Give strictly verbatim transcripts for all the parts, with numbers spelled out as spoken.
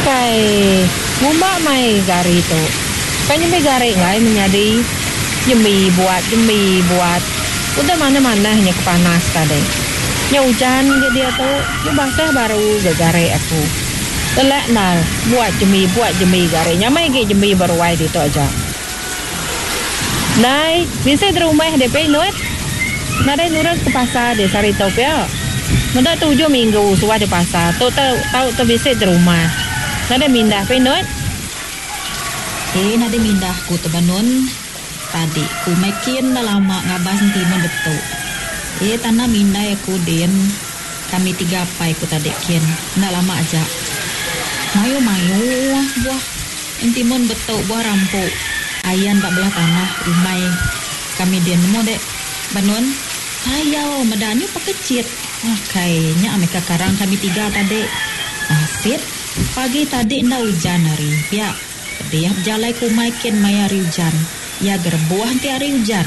Kay mumba mai gari tu. Kanya mai gari ngai menyadi demi buat demi buat. Udah mana-mana hanya kepanas tadi. Nya hujan ke dia tu, dia basah baru gegare aku. Telak nal buat demi buat demi gari. Nya mai ke demi baru wai itu aja. Nai, bisa di rumah D P Nuat. Nadai nurut ke pasar di Sarito Pia. Mudah tujuh minggu suah di pasar. Tahu tahu tahu tu bisa di rumah. Nadai mindah pe Nuat. Eh, nadai mindah ku tebanun. Tadi ku makin lama ngabas timun betul. Eh, tanah mindah aku den. Kami tiga pai ku tadi kian. Nak lama aja. Mayu mayu buah. Intimun betul buah rampuk. Ayan tak belah tanah umai kami dia nemu dek banun sayau medani pakecit ah kayaknya ameka karang kami tiga tadi asit pagi tadi nda hujan hari ya dia jalai ku maikin maya hujan ya gerbuah ti hari hujan.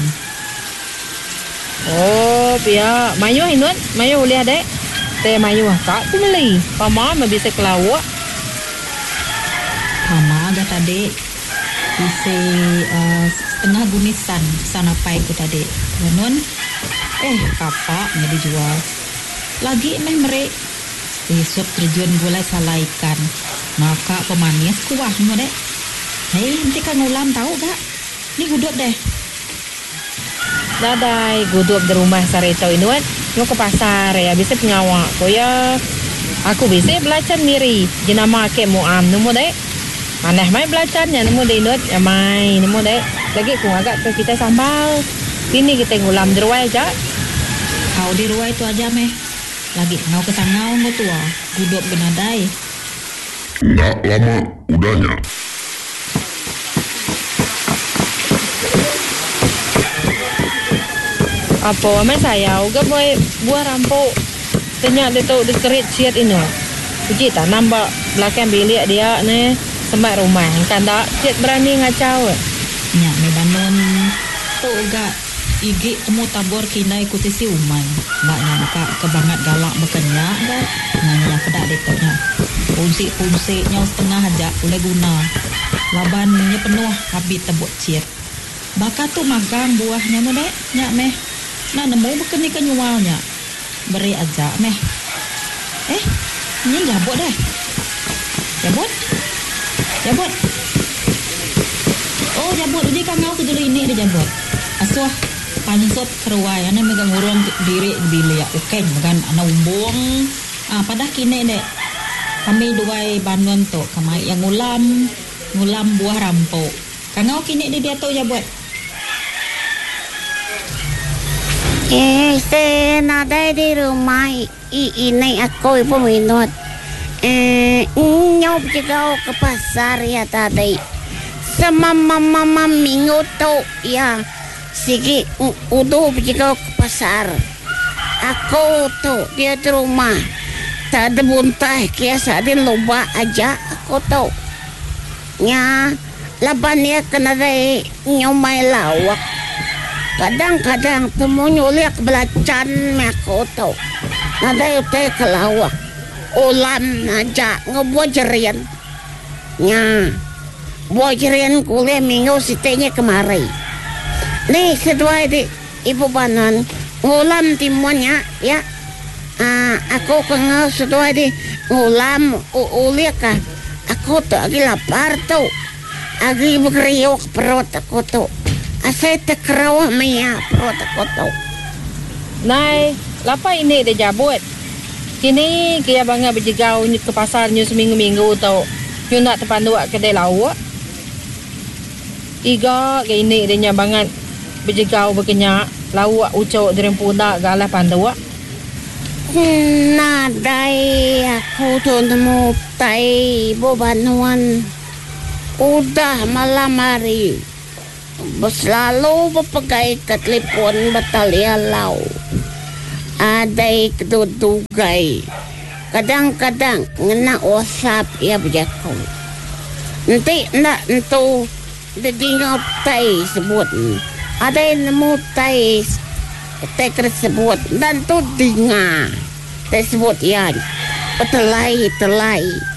Oh pia mayu inut mayu lihat dek teh mayu kak tu beli pama me bisa kelawak pama ga tadi bisa uh, setengah gunisan sana pai ku tadi. Namun eh kapak nya dijual. Lagi meh merek besok terjun gulai salaikan. Maka pemanis kuah mu dek. Hei, nanti kan ulam tahu gak? Ni gudup deh. Dadai gudup di rumah Sarito inuat. Mau ke pasar ya bisa pengawak ko ya. Aku bisa belajar miri jenama ke muam nemu dek. Maneh mai belajarnya nemu deh inut ya mai nemu deh lagi ku agak ke kita sambal ini kita ngulam di ruai aja kau di ruai itu aja meh lagi ngau kesangau ngau tua gudup benadai nggak lama udahnya apa mai saya uga boy buah rampok tanya dia tu dikerit siat ini uji tanam bak belakang bilik dia ne sembah rumah kan tak cik berani ngacau nya me banun tu ga igi temu tabor kinai kutisi umai mak nya ka kebangat galak bekenya ga nya pedak detoknya punsi-punsi nya setengah aja boleh guna laban nya penuh habis tebuk cit baka tu magang buahnya mu dek nya meh na nemu bekeni kenyualnya beri aja meh eh ni jabot dah jabot jabot oh jabot uji kangau ke dulu ini dia jabot asuh pansot keruai ane megang urang diri bilik ukeng megan ana umbong ah padah kini dek kami duai banun tu kamai yang ngulam ngulam buah rampok kangau kini dia tu jabot eh se nada di rumah i ini aku ibu minut Eh, nyop juga ke pasar ya tadi. Sama mama mama minggu tu ya. Sigi udah juga ke pasar. Aku tu dia di rumah. Tak ada buntah kiasa di loba aja aku tu. Nya laban ya kena dari nyomai lawak. Kadang-kadang temu nyulik belacan aku tu. Nada itu kelawak. Ulam aja ngebuat jerian nya buat jerian kuliah minggu sitenya kemari nih kedua di ibu banan ngulam timunnya ya ah, aku kenal kedua di ngulam uliak kan aku tuh lagi lapar tuh lagi berkeriuk perut aku tuh asal tekerau maya perut aku tuh nai lapa ini dia jabut kini kaya bangga berjegau ke pasarnya seminggu-minggu tau nyu nak terpandu kedai lawak iga kaya ini dia banget berjegau berkenyak lawak ucok dari punak galah pandu nadai aku tu nemu tai bobanuan udah malam hari selalu berpegai ke telepon batalia lau adai kedudugai kadang-kadang ngena WhatsApp ya berjaku nanti nak entu dedingau tai sebut adai nemu tai tai tersebut dan tu dinga tersebut ya telai telai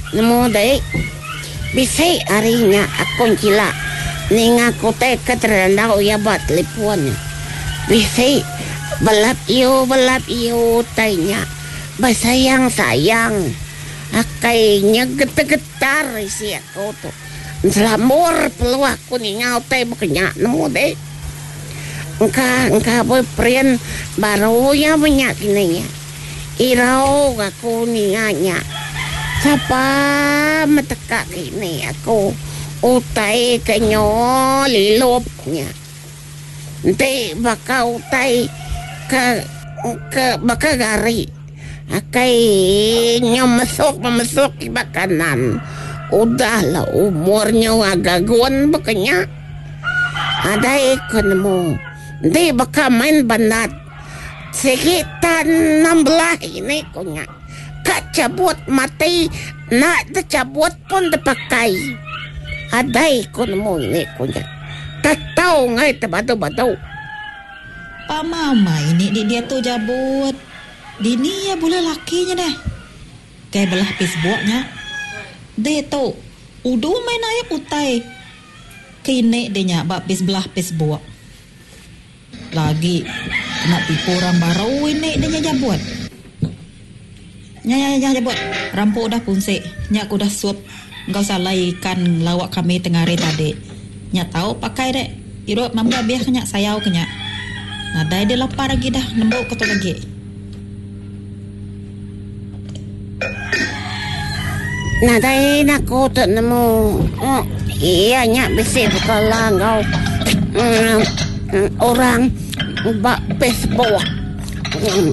nemu deh. Bisa harinya aku cila. Ning aku teh keterendau ya buat teleponnya. Bisa balap iyo balap iyo tanya. Basayang sayang. Akainya getar-getar isi aku tuh. Selamur peluah aku ningau teh bukannya nemu deh. Engka engka boyfriend baru ya banyak ini ya. Irau aku ninganya. Siapa metekak ini aku utai kenyo lilopnya. Nanti bakal utai ke ke bakal gari. Akai masuk masuk di makanan. Udahlah umurnya agak guan bekenya. Ada ikon mo. Di baka main banat. Sekitar enam belas ini kunya. Kacabut mati. Nak tercabut pun terpakai. Ada ikon mo ini kunya. Tak tahu ngai terbatu-batu. Pak Mama ini dia tuh jabut. Dini ya boleh lakinya deh. Kayak belah pisbuaknya. Dia tu udu main air utai. Kini dia nyak bak pis belah pisbuak. Lagi nak tipu orang baru ini dia nyak jabut. Nyak nyak nyak jabut. Rampuk dah punse. Nyak aku dah suap. Engkau salah ikan lawak kami tengah hari tadi. Nyak tahu pakai dek. Iruk mamba biar kenyak sayau kenyak. Nah dah dia lapar lagi dah. Nembuk ketuk lagi. Nah, dah nak kau tak nemu. Oh, iya nyak besi berkalah kau. Mm, mm, orang bak Facebook. Mm.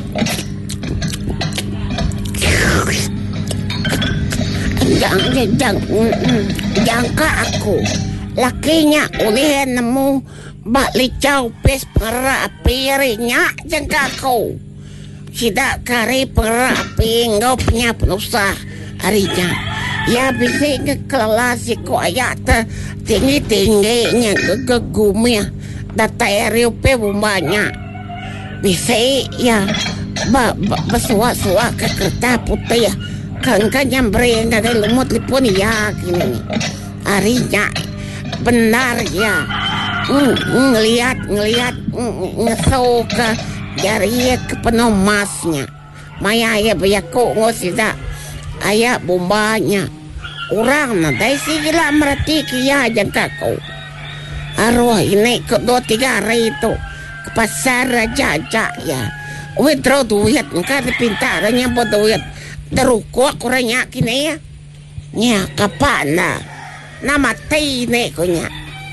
Jangan, jangan, jangka aku. Lakinya oleh nemu bak licau pes perapinya jangka aku. Tidak kari perapi engkau punya penusah. Harinya ya bisa ke kelas ko ayat tinggi-tingginya gegegumnya data R U P bombanya bisa ya ba basua-sua ke kertas putih ya kan kan nyambre dari lumut lipun ya gini harinya benar ya ngelihat ngelihat ngesau ke jari ke penuh masnya maya ya bayako ngosida ayah bombanya orang nanti sih gila merati kia jangka kau arwah ini kedua tiga hari itu ke pasar raja ya withdraw duit engkau dipintaranya buat duit terukuk orang yakin ya nya kapan lah nama ti ini kunya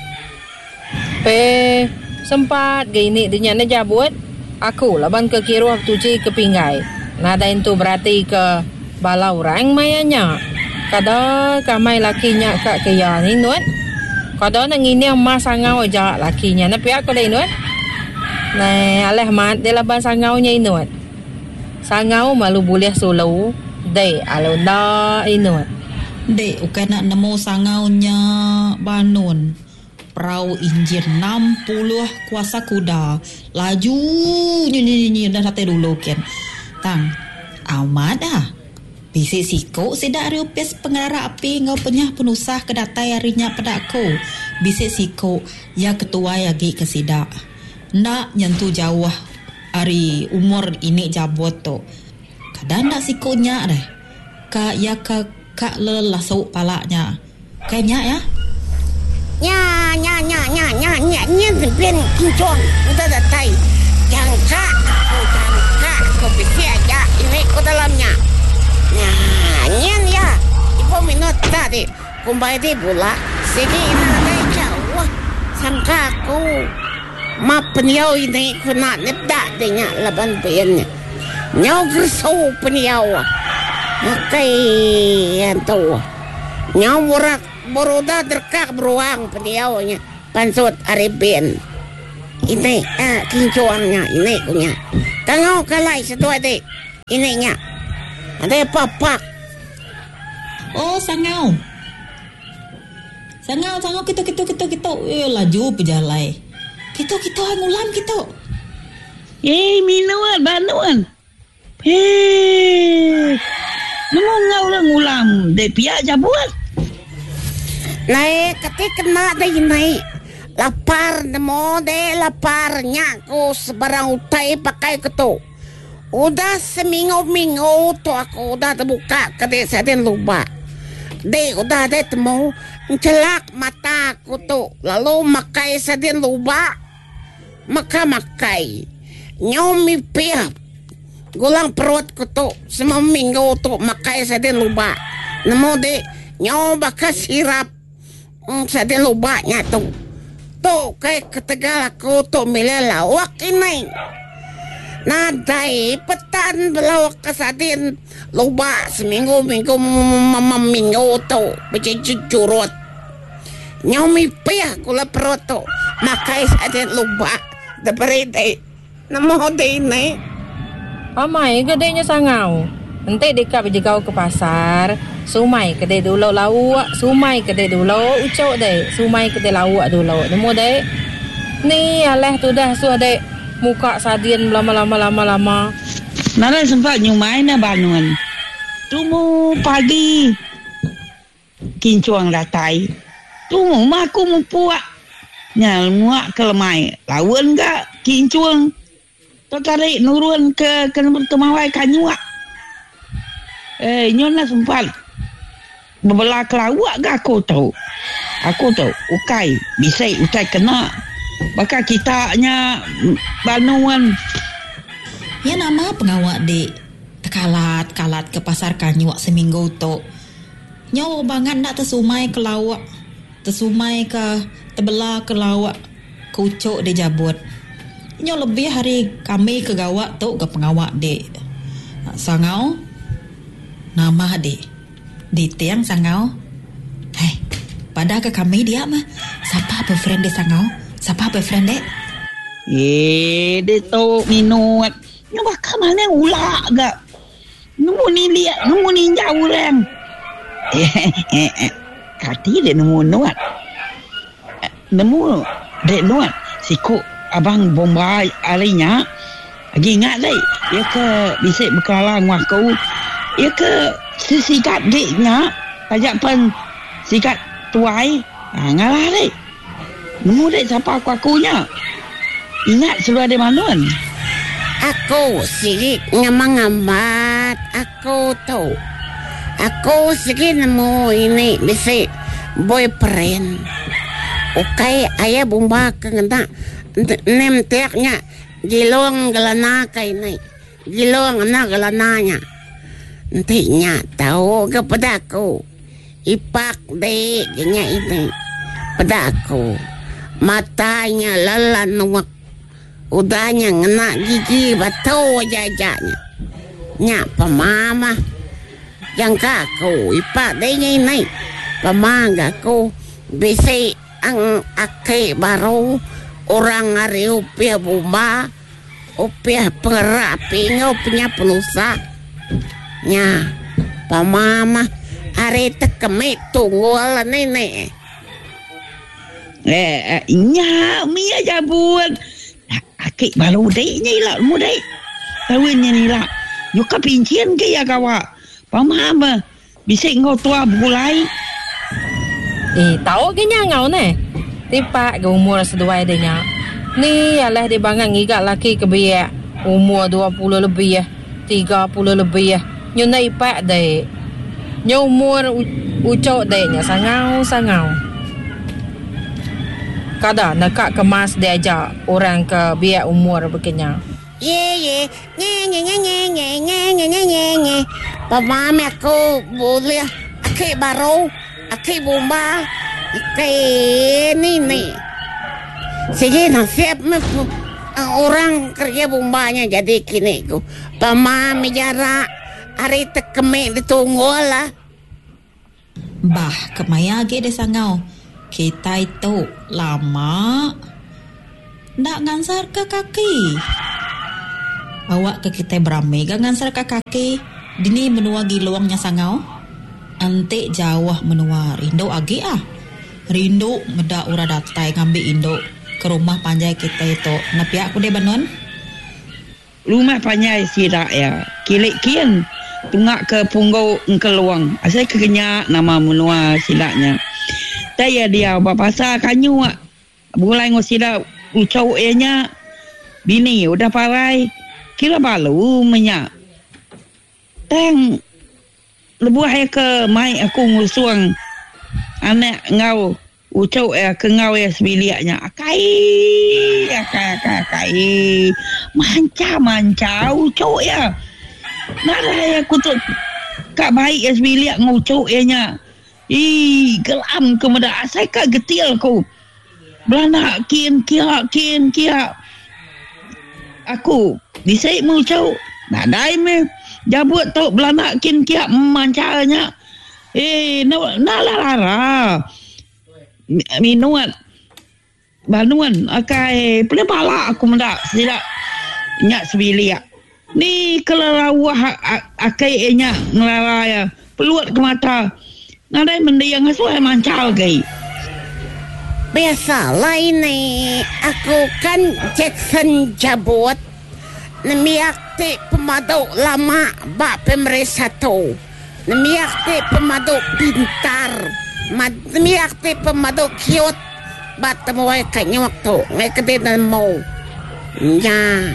pe sempat gini dia nak jabut aku laban ke kiri waktu ci ke pinggai nada itu berarti ke balau orang mayanya kada kamai lakinya kak kaya ni nuat kada nang ini mas sangau aja lakinya na pihak kada nuat na aleh mat de laban sangau nya nuat sangau malu boleh solo de alonda inuat de ukana nemu sangau nya banun perahu injin enam puluh kuasa kuda laju nyi-nyi dah hati dulu kan tang amat dah bisi siko sedak riupes pengarah api ngau penyah penusah kedatai harinya pedakku bisi siko ya ketua yagi kesidak nak nyentuh jauh hari umur ini jabot tu kadang nak sikonya deh ka ya ka ka lelasuk palaknya kayaknya ya nya nya nya nya nya nya nya ben kincong udah datai jangka aku jangka aku bisi aja ini ke dalamnya. Nah, nyen ya, ibu minat tadi, kumbai di bola, segi ini jauh, sangka aku, ma peniau ini kena nepdak dengan laban pennya, nyau gersau peniau, makai yang tahu, nyau borak boroda terkak beruang peniaunya, pansut Arabian, ini ah kincuangnya ini punya, tengok kalai setua deh, ininya. Ada apa-apa? Oh, sangau. Sangau, sangau kita kita kita kita. Eh, laju pejalai. Kita kita ngulam kita. Eh, minuan, banuan. Eh. Nemu ngau lang ulam. De pihak jabut. Naik ketika kena deh naik. Lapar nemo deh laparnya aku sebarang utai pakai ketu. Udah seminggu-minggu tu aku udah terbuka kedai sadin lupa. Deh udah deh temu celak mata aku tu. Lalu makai sadin lupa. Maka makai. Nyomi pihak. Gulang perut ku tu semua minggu tu makai sadin lupa. Nemo deh nyoba ke sirap. Mm, sadin lubanya tu. Tu kayak ketegal aku tu milih lawak ini. Nadai petan belawak ke sadin luba seminggu-minggu minggu tu berjujur curut. Nyomi pih kula perut tu makai sadin luba dapere dai. Namo dai ni. Amai gedenya sangau. Nanti dekat pergi kau ke pasar, sumai kedai dulu lawak, sumai kedai dulu ucok deh, sumai kedai lawak dulu. Nemu deh. Ni alah tu dah suah deh muka sadin lama-lama lama-lama. Nara sempat nyumai na bangun. Tumu pagi. Kincuang datai. Tumu maku mupuak. Nyal muak kelemai. Lawan gak kincuang. Tertarik nurun ke ke kemawai kanyuak. Eh, nyona sempat berbelah kelawak ke aku tahu. Aku tahu, ukai, bisa ukai kena. Bakal kitanya banuan. Ya nama pengawak dek. Tekalat-kalat ke pasar kanyuak seminggu tu. Nyawa banget nak tersumai ke lawak. Tersumai ke terbelah ke lawak. Kucuk dia jabut. Nyawa lebih hari kami ke gawak tu ke pengawak dek. Sangau. Nama dek. Di tiang sangau. Hei, pada ke kami dia mah. Siapa boyfriend dek sangau? Siapa boyfriend dek? Eh, dia tu minut. Nyawa kamane ulak gak. Nemu ni lihat, nemu ni jauh orang. Eh, kati dia nemu nuat. Nemu dek nuat. Siku abang Bombay alinya. Lagi ingat dek. Dia ke bisik berkalang waku. Ia ke sisikat deknya ajak pen sikat tuai ha, ngalah dek nemu dek siapa aku-akunya ingat seluar dia manuan Aku sikit ngamang-ngamat. Aku tahu. Aku sikit nemu ini bisa boyfriend. Okay, ayah bumba kena nem tiaknya gilong gelana kay ini. Gilong na gelananya. Nantinya tahu kepada aku. Ipak dek nya ini pada aku. Matanya lelan nuak. Udahnya ngena gigi batu jajanya. Nya pemama. Yang kaku ipak deknya ini. Pemangga aku bisa ang ake baru orang hari upia bumba. Upia pengerapi ngopnya penusa. Nya pamama are tekemit tunggul nenek. Eh, nya mi aja buat. Akik baru deknya ilak mu dek. Kawinnya ni lah. Yo kapincian ke ya kawa. Pamama bisa ngau tua bulai. Eh, tahu ke nya ngau ne? Tipak ke umur seduai dia. Ni alah dia bangang ngigak laki ke biak. Umur dua puluh lebih ya. tiga puluh lebih ya. Nyo na ipak dek. Nyo umur ucok deknya sangau-sangau. Kada nak kemas diajak orang ke biak umur begini. Ye ye nye nye nye nye nye nye nye nye nye nye. Pamama aku boleh akik baru, akik bomba, akik ni ni. Sige nasib orang kerja bombanya jadi kini ku. Pamama jarak. Hari tekemik ditunggu lah. Bah, kemaya ge de sangau. Kita itu lama ndak ngansar ke kaki. Awak ke kita berame gak ngansar ke kaki. Dini menua giluangnya sangau. Ante jawah menua rindu agi ah. Rindu meda ura datai ngambil indo ke rumah panjai kita itu. Napi aku de banon. Rumah panjai sirak ya. Kilik kian. tungak ke punggau keluang. Asal kekenyak nama menua silaknya. Saya dia pasal kanyu ah. Bulai ngosila ucau enya bini udah parai kira balu menyak. Tang lebuh ya ke mai aku ngusuang anak ngau ucau ya ke ngau ya sebiliaknya. Akai akai akai akai manca manca ucau ya. Nara ya kutuk kak baik ya sebiliak ngucau enya. Ih, gelam kemudah asai kak getil ku. Belana kin kia kin kia. Aku disai mucau. Nah dai me jabut tau belana kin kia mancaranya. Eh na na lara. Minuan. Banuan akai pele pala aku mendak sila nyak sebilia. Ni kelarawah akai enya ngelaraya peluat ke mata. Nadai mendiang asuh mancal gai. Biasalah ini, aku kan Jackson Jabut. Namiakti pemaduk lama bak pemerintah tu. Namiakti pemaduk pintar. Namiakti pemaduk cute. Bak temuai kanya waktu. Ngai kedai mau. Ya.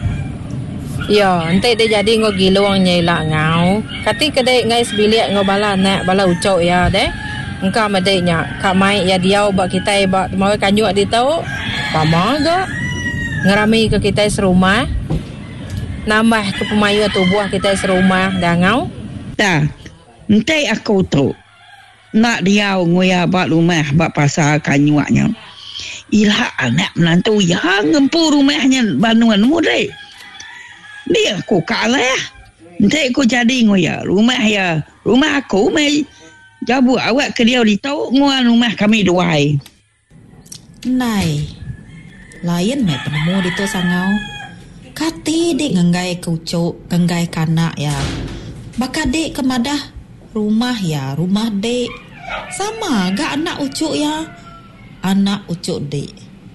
Ya, nanti dia jadi ngau giluang nyai lah ngau. Kati kedai ngai sebilik ngau bala nak bala ucok ya deh. Engkau madainya kak mai ya diau bak kita bak mau kanyu di tau pama ga ngerami ke kita serumah nambah ke pemayu tubuh kita serumah dangau ta entai aku tu nak diau ngoya bak rumah bak pasal kanyuaknya ilah anak menantu yang ngempu rumahnya banuan mudai dia aku kalah entai aku jadi ngoya rumah ya rumah aku mai jabu awak ke dia di tau nguan rumah kami duai. Nai. Lain mai penemu di tu sangau. Kati dek ngenggai kucuk, ngenggai kanak ya. Baka dek kemadah rumah ya, rumah dek. Sama ga anak ucuk ya. Anak ucuk dek.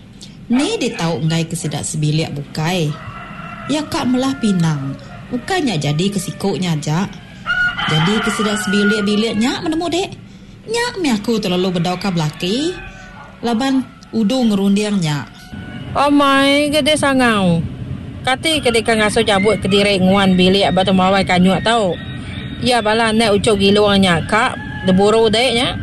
Ni dia tahu ngai kesidak sebilik bukai. Ya kak melah pinang. Bukannya jadi kesikuknya aja. Jadi kesedak sebilik-bilik nyak menemu dek. Nyak mi aku terlalu berdau ka belaki. Laban udu ngerundiang nyak. Oh my, gede sangau. Kati ketika ngasuh cabut ke direk nguan bilik batu mawai kanyuk tau. Ya bala nak ucuk giluang nyak kak. Deburu dek nyak.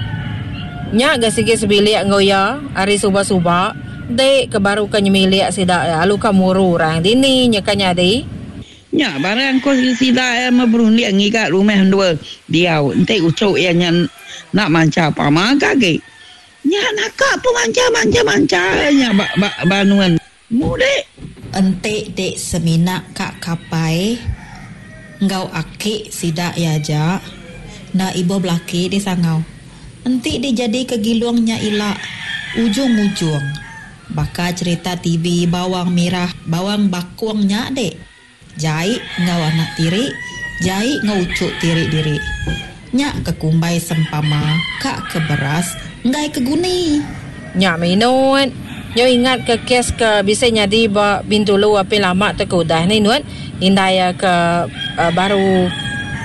Nyak gasigi sebilik ngoya. Hari subah-subah. Dek kebaru ka nyemilik sidak lalu ka muru orang. Dini nyakanya di. Ya, barang kau sila meberundi ngikat rumah dua diau. Entai ucuk yang nak manca apa maka ke? Ya nak pun manca manca manca nya ba, ba, banuan. Mude. Entai dek seminak kak kapai. Ngau akik sidak ya ja. Na ibu belaki di sangau. Entik dia jadi kegiluangnya ilak ujung-ujung. Baka cerita T V bawang merah, bawang bakuangnya dek. Jai ngau anak tiri, jai ngau ucuk tiri diri. Nyak ke kumbai sempama, kak ke beras, ngai ke guni. Nyak minut. Yo ingat ke kes ke bisa nyadi ba bintu lu api lama tu kudah ni nuat. Indai ke uh, baru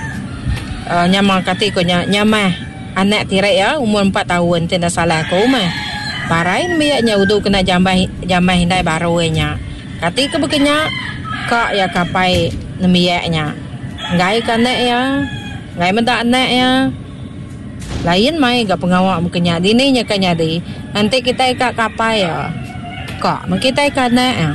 uh, nyama kati ko nya nyama anak tiri ya umur empat tahun tidak salah ko mah. Parai biaknya udu kena jambah jambah indai baru nya. Kati ke bekenya kak ya kapai nemiaknya. Ngai kanak ya. Ngai mentak anak ya. Lain mai gak pengawak mukanya. Dini nya kanya di. Nanti kita ikat kapai ya. Kak, kita ikat anak ya.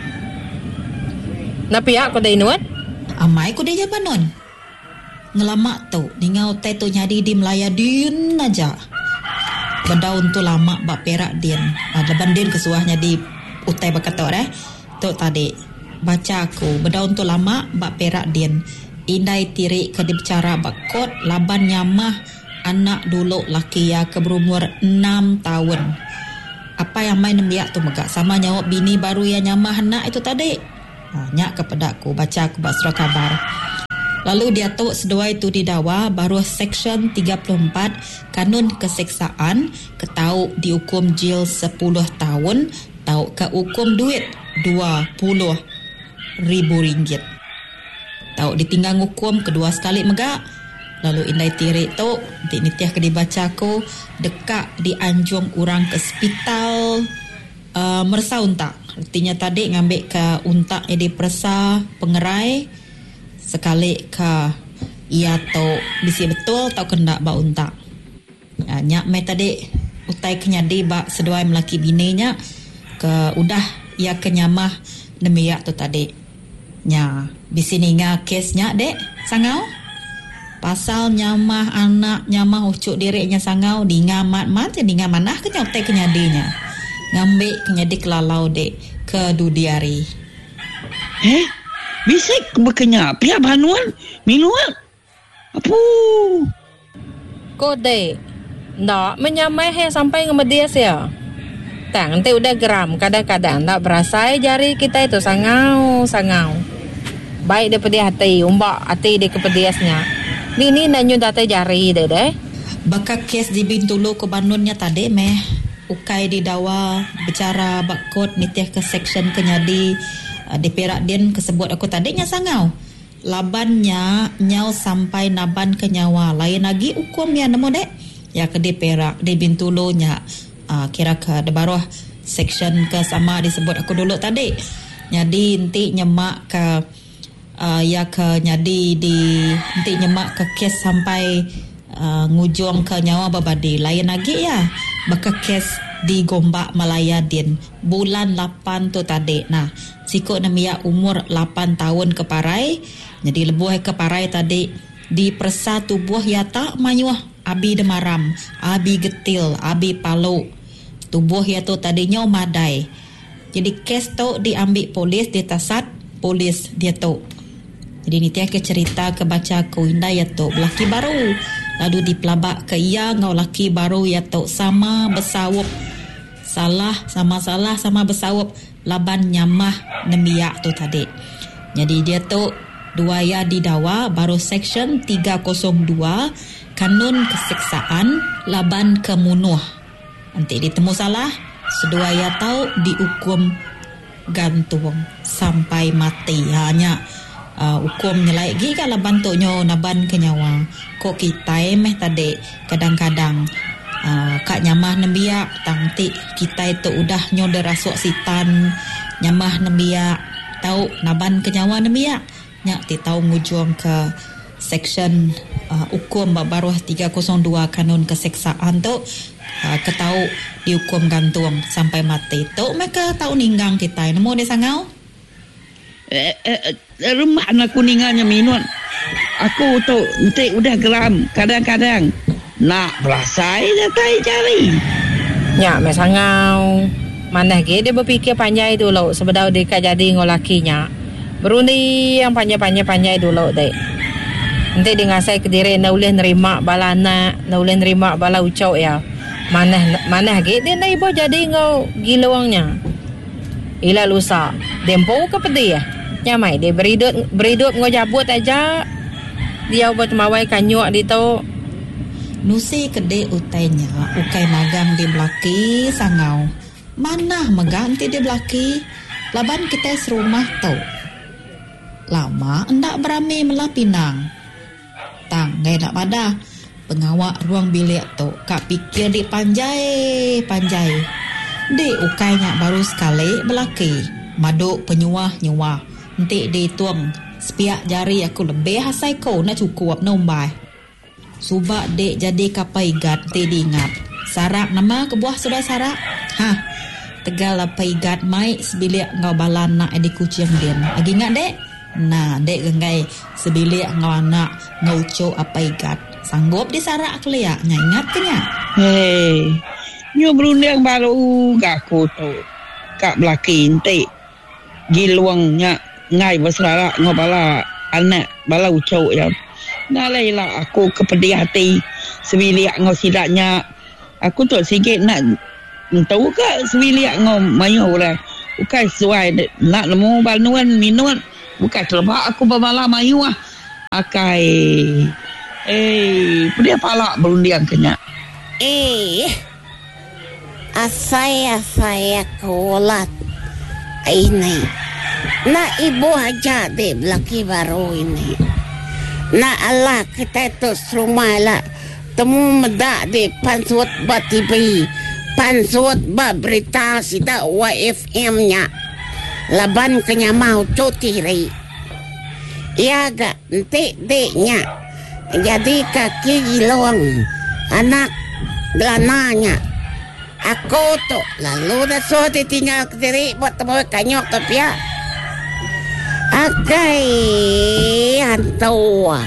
Napi ya ko day nuat? Amai ko day jabanon. Ngelamak tu. Ningau teh tu nyadi di Melaya din aja. Bedaun tu lama bak perak din. Leban din kesuahnya di utai bakator eh. Tu tadi. Baca aku bedaun tu lama bak perak din. Indai tirik ke dibicara bak kot laban nyamah anak dulu laki ya ke berumur enam tahun. Apa yang main biak tu megak sama nyawa bini baru yang nyamah anak itu tadi. Ha, nyak kepada aku baca aku bak surat kabar. Lalu dia tu seduai tu didawa baru seksyen tiga puluh empat kanun keseksaan ketau dihukum jil sepuluh tahun tau ke hukum duit dua puluh ribu ringgit. Tau ditinggal ngukum kedua sekali megak. Lalu indai tirik tu nanti nitiah ke dibaca ko dekak dianjung orang ke hospital uh, mersa untak. Artinya tadi ngambil ke untak yang dipersa pengerai sekali ke ia tu bisi betul tau kena ba untak. Uh, nyak mai tadi utai kenyadi ba seduai melaki bininya ke udah ia kenyamah nemiak tu tadi. Nya bisi ninga kesnya dek sangau. Pasal nyamah anak nyamah ucuk diriknya sangau di ngamat mat di ngamanah ke nyotai kenyadinya ngambil kenyadi kelalau dek ke dudiari. Eh bisik berkenya pihak banuan minuan apa Kode ndak menyamai he sampai ngemedias ya. Tang nanti udah geram kadang-kadang tak berasa jari kita itu sangau sangau. Baik daripada hati umbak hati dia kepediasnya. Ini nanyo data jari deh deh. Baka kes di Bintulu ke Bandungnya tadi meh ukai di dawa bicara bakot nitiah ke section kenyadi uh, di Perak din kesebut aku tadinya sangau. Labannya nyau sampai naban ke nyawa. Lain lagi hukum ya nemu dek. Ya ke di Perak di Bintulu nya uh, kira ke de baruh section ke sama disebut aku dulu tadi. Jadi inti nyemak ke Uh, ya ke nyadi di nanti nyemak ke kes sampai uh, ngujung ke nyawa babadi. Lain lagi ya baka kes di Gombak Malaya din bulan lapan tu tadi. Nah sikut namia umur lapan tahun ke parai. Jadi lebuh ke parai tadi di persa tubuh yata mayuah abi demaram, abi getil, abi palu. Tubuh ya tu tadinya madai. Jadi kes tu diambil polis ditasat polis dia tu. Jadi ni tiada cerita ke baca ku indah ya tu laki baru lalu dipelabak ke ia ngau laki baru ya tu sama bersawup salah sama salah sama bersawup laban nyamah nemiak tu tadi. Jadi dia tu dua ya didawa baru section tiga kosong dua kanun keseksaan laban kemunuh. Nanti ditemu salah sedua ya tahu dihukum gantung sampai mati. Hanya Uh, hukum nyelai gi kalau bantuknya naban ke nyawa. Kok kita meh tadi kadang-kadang uh, kak nyamah nembiak tangti kita itu udah nyoda rasuk sitan nyamah nembiak tahu naban ke nyawa nembiak nyak ti tahu ngujung ke section uh, hukum baru tiga kosong dua kanun keseksaan tu uh, ketau dihukum gantung sampai mati tu mereka tahu ninggang kita nemu dia sangau. Eh, eh, rumah anak kuningannya minuan. Aku tu nanti udah geram kadang-kadang nak berasai datai cari. Ya, mesangau. Mana ke dia berfikir panjang dulu sebelum dia jadi ngolakinya. Beruni yang panjang-panjang dulu deh. Nanti dia ngasai ke diri nak boleh nerima bala anak, nak boleh nerima bala ucap ya. Mana mana ke dia nak ibu jadi ngau giluangnya. Ila lusa. Dempo ke pedih ya? Nyamai dia beridut beridut ngojabut aja dia buat mawai kanyuk di tu nusi kede utainya ukai magang di belaki sangau mana meganti di belaki laban kita serumah tau lama endak berami melah pinang tang ngai nak pada pengawak ruang bilik tu kak pikir di panjai panjai di ukainya baru sekali belaki maduk penyuah nyuah nanti dituang sepiak jari aku lebih hasai kau nak cukup nombay. Subak dek jadi kapai gat nanti diingat. Sarak nama kebuah sudah sarak. Ha, tegal lapai gat mai sebilik ngau balan nak edi kucing din. Lagi ingat dek? Nah, dek gengai sebilik ngau anak ngau cok apai gat. Sanggup disarak keliak. Nya ingat ke nya? Hei, nyo berundang baru gak aku tu. Kak belaki nanti giluangnya ngai berserah ngobala anak bala ucau ya. Nalai lah aku kepedih hati sebilik ngau sidaknya. Aku tu sikit nak tahu ke sebilik ngau mayu orang. Bukan sesuai nak nemu banuan minuan. Bukan terlepas aku bermalam mayu ah. Akai. Eh, dia palak berundian kenyak. Eh, asai asai kolat. Ini Na ibu aja de laki baru ini. Na Allah kita terus rumah lah. Temu medak de pansut batibi. Pansut ba berita sida Y F M-nya. Laban kenya mau cuti ri. Iya gak nanti deknya. Jadi kaki gilong. Anak gelananya. Aku tuh lalu dah so ditinggal ke diri buat temu kanyok tapi ya. Agai antawa.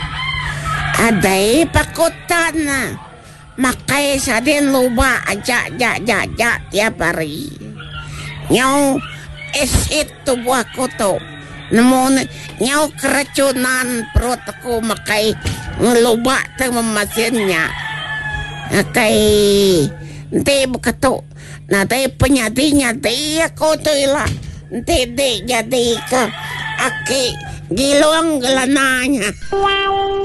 Adai pakutan na. Makai sadin lupa aja aja aja aja tiap hari. Nyau es itu buah koto. Namun nyau keracunan perut aku makai ngelupa teng mesinnya. Agai nanti buka tu. Nanti penyadinya dia koto ilah. Nanti dia jadi ke aki gilong gelananya.